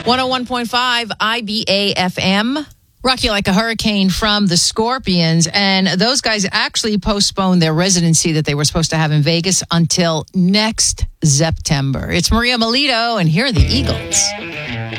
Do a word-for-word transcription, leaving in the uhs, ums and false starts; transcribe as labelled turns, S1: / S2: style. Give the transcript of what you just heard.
S1: one oh one point five I B A F M.
S2: Rock You Like a Hurricane from the Scorpions. And those guys actually postponed their residency that they were supposed to have in Vegas until next September. It's Maria Melito, and here are the Eagles.